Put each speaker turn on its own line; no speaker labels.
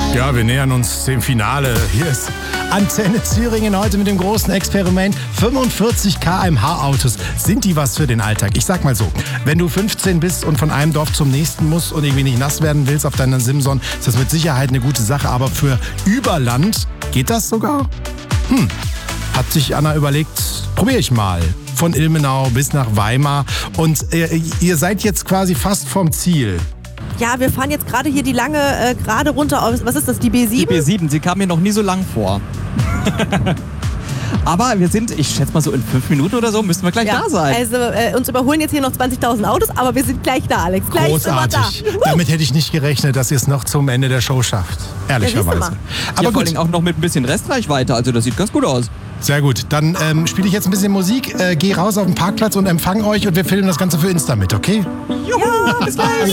Ja, wir nähern uns dem Finale. Hier ist Antenne Thüringen heute mit dem großen Experiment. 45 km/h Autos. Sind die was für den Alltag? Ich sag mal so, wenn du 15 bist und von einem Dorf zum nächsten musst und irgendwie nicht nass werden willst auf deiner Simson, ist das mit Sicherheit eine gute Sache. Aber für Überland geht das sogar? Hat sich Anna überlegt, probiere ich mal. Von Ilmenau bis nach Weimar. Und ihr seid jetzt quasi fast vom Ziel.
Ja, wir fahren jetzt gerade hier die lange, gerade runter auf, was ist das, die B7?
Die B7, sie kam mir noch nie so lang vor. Aber wir sind, ich schätze mal so in 5 Minuten oder so, müssten wir gleich da sein.
Also uns überholen jetzt hier noch 20.000 Autos, aber wir sind gleich da, Alex. Gleich
Großartig.
sind wir da.
Damit hätte ich nicht gerechnet, dass ihr es noch zum Ende der Show schafft. Ehrlicherweise.
Ja,
Aber
ja, vor
gut,
allem auch noch mit ein bisschen Restreichweite, also das sieht ganz gut aus.
sehr gut. Dann spiele ich jetzt ein bisschen Musik, geh raus auf den Parkplatz und empfang euch und wir filmen das Ganze für Insta mit, okay?
Juhu, bis gleich.